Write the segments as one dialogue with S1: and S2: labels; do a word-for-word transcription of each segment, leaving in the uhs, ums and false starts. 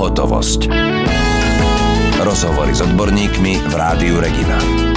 S1: Pohotovosť. Rozhovory s odborníkmi v Rádiu Regina.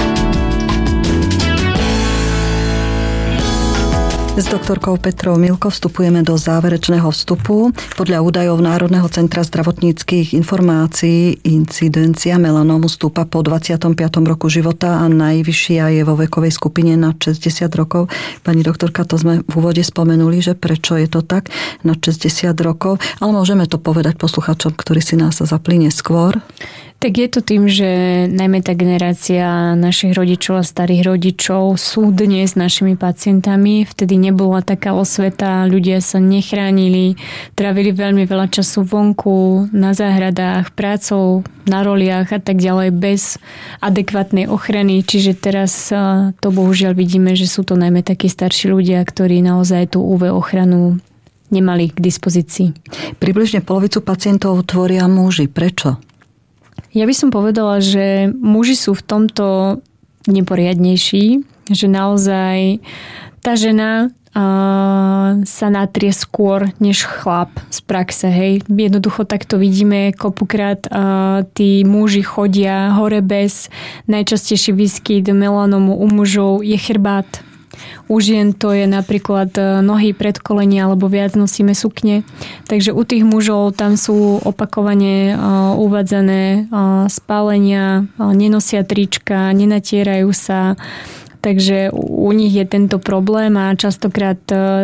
S2: S doktorkou Petrou Milko vstupujeme do záverečného vstupu. Podľa údajov Národného centra zdravotníckych informácií incidencia melanómu stúpa po dvadsiatom piatom roku života a najvyššia je vo vekovej skupine nad šesťdesiat rokov. Pani doktorka, to sme v úvode spomenuli, že prečo je to tak nad šesťdesiat rokov, ale môžeme to povedať posluchačom, ktorí si nás zapli neskôr.
S3: Tak je to tým, že najmä tá generácia našich rodičov a starých rodičov sú dnes našimi pacientami. Vtedy nebola taká osveta, ľudia sa nechránili, trávili veľmi veľa času vonku, na záhradách, prácou, na roliach a tak ďalej bez adekvátnej ochrany. Čiže teraz to bohužiaľ vidíme, že sú to najmä takí starší ľudia, ktorí naozaj tú ú vé ochranu nemali k dispozícii.
S2: Približne polovicu pacientov tvoria muži. Prečo?
S3: Ja by som povedala, že muži sú v tomto neporiadnejší, že naozaj tá žena uh, sa natrie skôr než chlap z praxe. Hej. Jednoducho takto vidíme, kopukrát uh, tí muži chodia hore bez. Najčastejší výskyt melanómu u mužov je chrbát. U žien to je napríklad nohy, predkolenia alebo viac nosíme sukne. Takže u tých mužov tam sú opakovane uvádzané spálenia, nenosia trička, nenatierajú sa. Takže u nich je tento problém a častokrát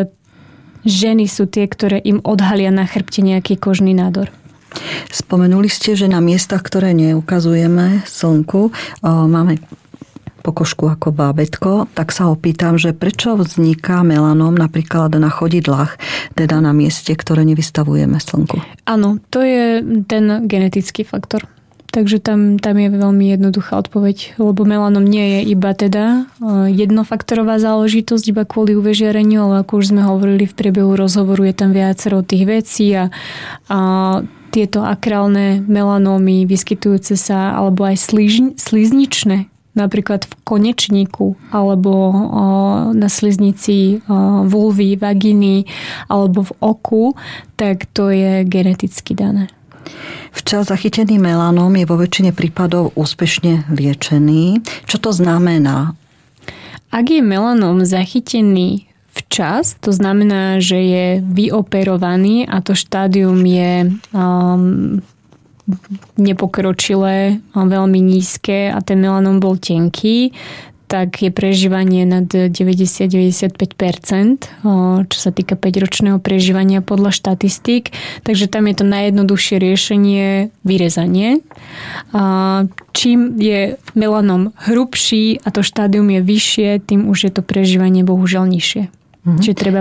S3: ženy sú tie, ktoré im odhalia na chrbte nejaký kožný nádor.
S2: Spomenuli ste, že na miestach, ktoré neukazujeme slnku, máme pokožku ako bábätko, tak sa opýtam, že prečo vzniká melanóm napríklad na chodidlách, teda na mieste, ktoré nevystavujeme slnku?
S3: Áno, to je ten genetický faktor. Takže tam, tam je veľmi jednoduchá odpoveď, lebo melanóm nie je iba teda jednofaktorová záležitosť, iba kvôli ú vé žiareniu, ale ako už sme hovorili v priebehu rozhovoru, je tam viacero tých vecí a, a tieto akrálne melanómy vyskytujúce sa, alebo aj slíž, slizničné, napríklad v konečníku alebo na sliznici vulvy, vagíny alebo v oku, tak to je geneticky dané.
S2: Včas zachytený melanóm je vo väčšine prípadov úspešne liečený. Čo to znamená?
S3: Ak je melanóm zachytený včas, to znamená, že je vyoperovaný a to štádium je um, nepokročilé, veľmi nízke a ten melanóm bol tenký, tak je prežívanie nad deväťdesiat až deväťdesiatpäť percent, čo sa týka päťročného prežívania podľa štatistík. Takže tam je to najjednoduchšie riešenie vyrezanie. Čím je melanóm hrubší a to štádium je vyššie, tým už je to prežívanie bohužiaľ nižšie. Mm-hmm. Čiže treba